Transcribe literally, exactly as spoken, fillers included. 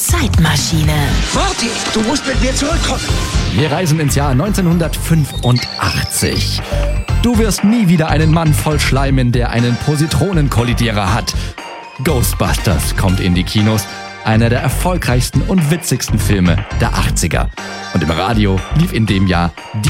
Zeitmaschine. Marty, du musst mit mir zurückkommen. Wir reisen ins Jahr neunzehnhundertfünfundachtzig. Du wirst nie wieder einen Mann voll schleimen, der einen Positronenkollidierer hat. Ghostbusters kommt in die Kinos. Einer der erfolgreichsten und witzigsten Filme der achtziger. Und im Radio lief in dem Jahr die